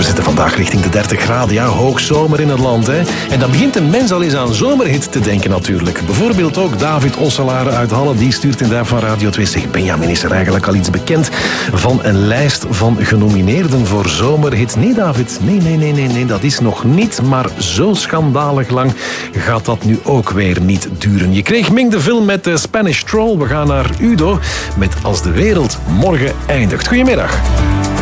We zitten vandaag richting de 30 graden. Ja, hoogzomer in het land. Hè? En dan begint een mens al eens aan zomerhit te denken natuurlijk. Bijvoorbeeld ook David Osselaar uit Halle. Die stuurt in de app van Radio 2. Zegt, Benjamin, is er eigenlijk al iets bekend van een lijst van genomineerden voor zomerhit? Nee, David. Nee, dat is nog niet. Maar zo schandalig lang gaat dat nu ook weer niet duren. Je kreeg Ming de film met de Spanish Troll. We gaan naar Udo met Als de wereld morgen eindigt. Goedemiddag.